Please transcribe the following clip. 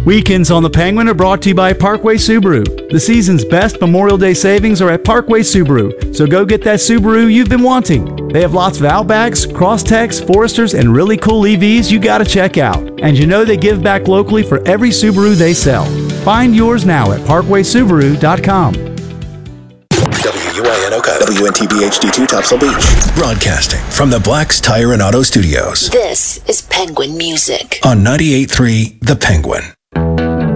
Weekends on the Penguin are brought to you by Parkway Subaru. The season's best Memorial Day savings are at Parkway Subaru, so go get that Subaru you've been wanting. They have lots of Outbacks, Crosstechs, Foresters, and really cool EVs you gotta check out. And you know they give back locally for every Subaru they sell. Find yours now at parkwaysubaru.com. WUINOCA, WNTB HD2 Topsail Beach. Broadcasting from the Black's Tire and Auto Studios. This is Penguin Music On 98.3 The Penguin.